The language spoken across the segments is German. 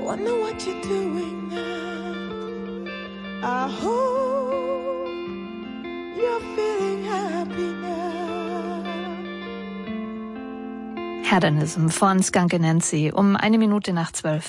wonder what you're doing now. I hope you're feeling happy now. Hedonism von Skunk Anansi um 11:01.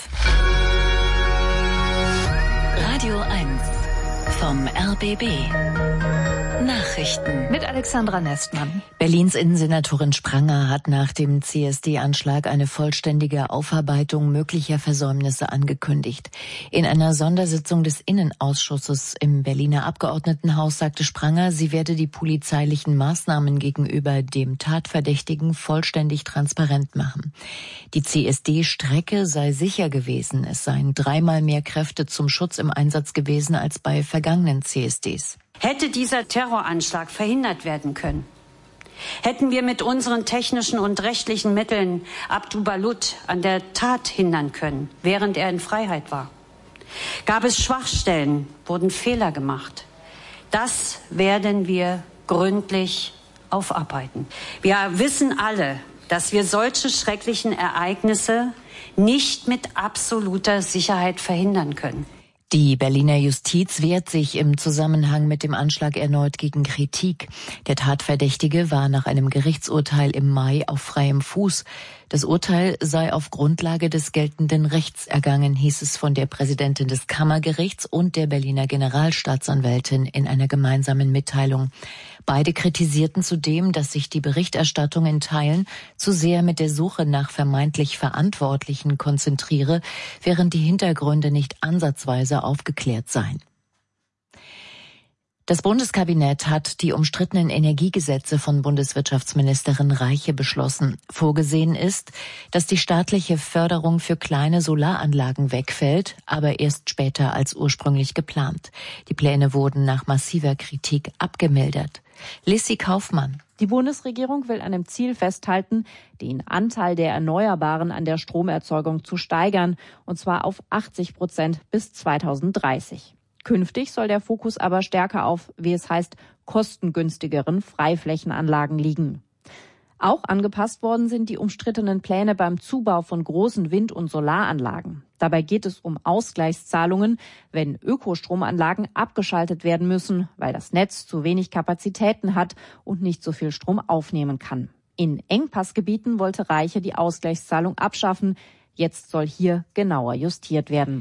Radio 1 vom RBB. Nachrichten mit Alexandra Nestmann. Berlins Innensenatorin Spranger hat nach dem CSD-Anschlag eine vollständige Aufarbeitung möglicher Versäumnisse angekündigt. In einer Sondersitzung des Innenausschusses im Berliner Abgeordnetenhaus sagte Spranger, sie werde die polizeilichen Maßnahmen gegenüber dem Tatverdächtigen vollständig transparent machen. Die CSD-Strecke sei sicher gewesen. Es seien 3-mal mehr Kräfte zum Schutz im Einsatz gewesen als bei vergangenen CSDs. Hätte dieser Terroranschlag verhindert werden können? Hätten wir mit unseren technischen und rechtlichen Mitteln Abdu Balut an der Tat hindern können, während er in Freiheit war? Gab es Schwachstellen? Wurden Fehler gemacht? Das werden wir gründlich aufarbeiten. Wir wissen alle, dass wir solche schrecklichen Ereignisse nicht mit absoluter Sicherheit verhindern können. Die Berliner Justiz wehrt sich im Zusammenhang mit dem Anschlag erneut gegen Kritik. Der Tatverdächtige war nach einem Gerichtsurteil im Mai auf freiem Fuß. Das Urteil sei auf Grundlage des geltenden Rechts ergangen, hieß es von der Präsidentin des Kammergerichts und der Berliner Generalstaatsanwältin in einer gemeinsamen Mitteilung. Beide kritisierten zudem, dass sich die Berichterstattung in Teilen zu sehr mit der Suche nach vermeintlich Verantwortlichen konzentriere, während die Hintergründe nicht ansatzweise aufgeklärt seien. Das Bundeskabinett hat die umstrittenen Energiegesetze von Bundeswirtschaftsministerin Reiche beschlossen. Vorgesehen ist, dass die staatliche Förderung für kleine Solaranlagen wegfällt, aber erst später als ursprünglich geplant. Die Pläne wurden nach massiver Kritik abgemildert. Lissy Kaufmann. Die Bundesregierung will an dem Ziel festhalten, den Anteil der Erneuerbaren an der Stromerzeugung zu steigern, und zwar auf 80% bis 2030. Künftig soll der Fokus aber stärker auf, wie es heißt, kostengünstigeren Freiflächenanlagen liegen. Auch angepasst worden sind die umstrittenen Pläne beim Zubau von großen Wind- und Solaranlagen. Dabei geht es um Ausgleichszahlungen, wenn Ökostromanlagen abgeschaltet werden müssen, weil das Netz zu wenig Kapazitäten hat und nicht so viel Strom aufnehmen kann. In Engpassgebieten wollte Reiche die Ausgleichszahlung abschaffen. Jetzt soll hier genauer justiert werden.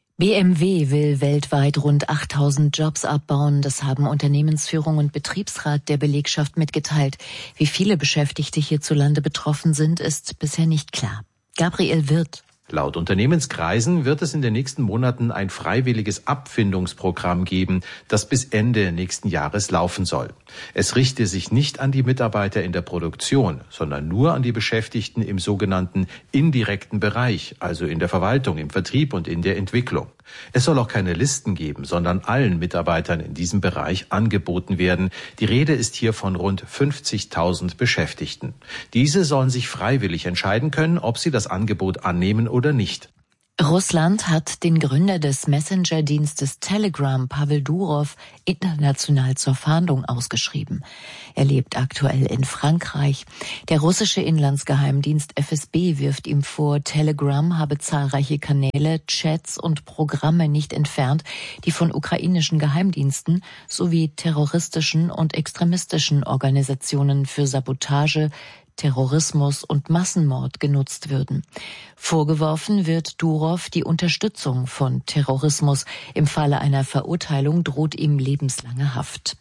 BMW will weltweit rund 8.000 Jobs abbauen. Das haben Unternehmensführung und Betriebsrat der Belegschaft mitgeteilt. Wie viele Beschäftigte hierzulande betroffen sind, ist bisher nicht klar. Gabriel Wirth. Laut Unternehmenskreisen wird es in den nächsten Monaten ein freiwilliges Abfindungsprogramm geben, das bis Ende nächsten Jahres laufen soll. Es richte sich nicht an die Mitarbeiter in der Produktion, sondern nur an die Beschäftigten im sogenannten indirekten Bereich, also in der Verwaltung, im Vertrieb und in der Entwicklung. Es soll auch keine Listen geben, sondern allen Mitarbeitern in diesem Bereich angeboten werden. Die Rede ist hier von rund 50.000 Beschäftigten. Diese sollen sich freiwillig entscheiden können, ob sie das Angebot annehmen oder nicht. Russland hat den Gründer des Messenger-Dienstes Telegram, Pavel Durov, international zur Fahndung ausgeschrieben. Er lebt aktuell in Frankreich. Der russische Inlandsgeheimdienst FSB wirft ihm vor, Telegram habe zahlreiche Kanäle, Chats und Programme nicht entfernt, die von ukrainischen Geheimdiensten sowie terroristischen und extremistischen Organisationen für Sabotage, Terrorismus und Massenmord genutzt würden. Vorgeworfen wird Durov die Unterstützung von Terrorismus. Im Falle einer Verurteilung droht ihm lebenslange Haft.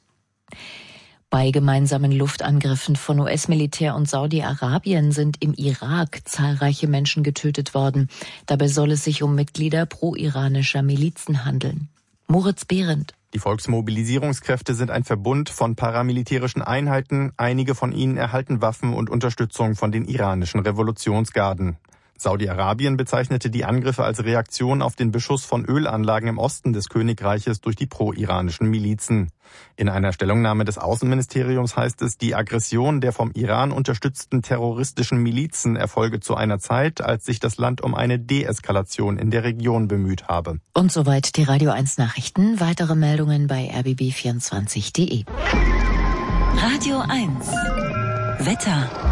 Bei gemeinsamen Luftangriffen von US-Militär und Saudi-Arabien sind im Irak zahlreiche Menschen getötet worden. Dabei soll es sich um Mitglieder pro-iranischer Milizen handeln. Moritz Behrendt. Die Volksmobilisierungskräfte sind ein Verbund von paramilitärischen Einheiten. Einige von ihnen erhalten Waffen und Unterstützung von den iranischen Revolutionsgarden. Saudi-Arabien bezeichnete die Angriffe als Reaktion auf den Beschuss von Ölanlagen im Osten des Königreiches durch die pro-iranischen Milizen. In einer Stellungnahme des Außenministeriums heißt es, die Aggression der vom Iran unterstützten terroristischen Milizen erfolge zu einer Zeit, als sich das Land um eine Deeskalation in der Region bemüht habe. Und soweit die Radio 1 Nachrichten. Weitere Meldungen bei rbb24.de. Radio 1 Wetter.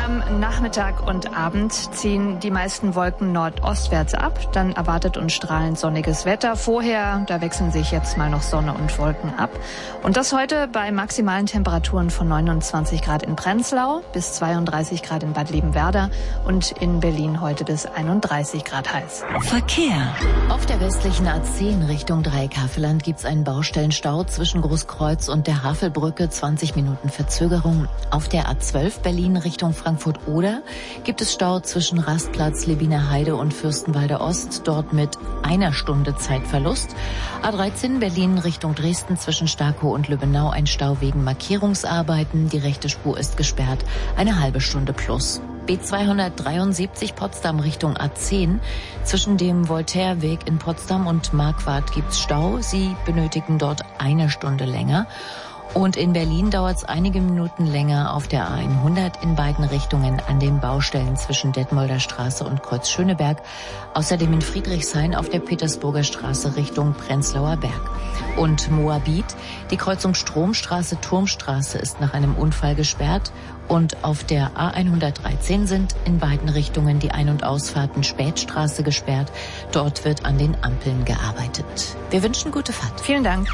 Am Nachmittag und Abend ziehen die meisten Wolken nordostwärts ab. Dann erwartet uns strahlend sonniges Wetter. Vorher, da wechseln sich jetzt mal noch Sonne und Wolken ab. Und das heute bei maximalen Temperaturen von 29 Grad in Prenzlau bis 32 Grad in Bad Liebenwerda und in Berlin heute bis 31 Grad heiß. Verkehr. Auf der westlichen A10 Richtung Dreieck-Havelland gibt es einen Baustellenstau zwischen Großkreuz und der Havelbrücke, 20 Minuten Verzögerung. Auf der A12 Berlin Richtung Frankfurt-Oder gibt es Stau zwischen Rastplatz, Lebiner Heide und Fürstenwalde Ost, dort mit 1 Stunde Zeitverlust. A13 Berlin Richtung Dresden zwischen Starkow und Lübbenau ein Stau wegen Markierungsarbeiten. Die rechte Spur ist gesperrt, eine halbe Stunde plus. B273 Potsdam Richtung A10. Zwischen dem Voltaireweg in Potsdam und Marquardt gibt's Stau. Sie benötigen dort 1 Stunde länger. Und in Berlin dauert es einige Minuten länger auf der A100 in beiden Richtungen an den Baustellen zwischen Detmolder Straße und Kreuz Schöneberg. Außerdem in Friedrichshain auf der Petersburger Straße Richtung Prenzlauer Berg. Und Moabit, die Kreuzung Stromstraße, Turmstraße ist nach einem Unfall gesperrt. Und auf der A113 sind in beiden Richtungen die Ein- und Ausfahrten Spätstraße gesperrt. Dort wird an den Ampeln gearbeitet. Wir wünschen gute Fahrt. Vielen Dank.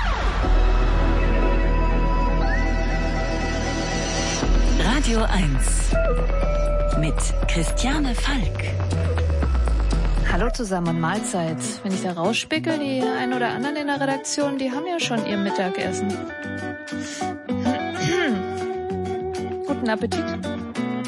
Radio 1 mit Christiane Falk. Hallo zusammen und Mahlzeit. Wenn ich da rausspickel, die ein oder anderen in der Redaktion, die haben ja schon ihr Mittagessen. Guten Appetit.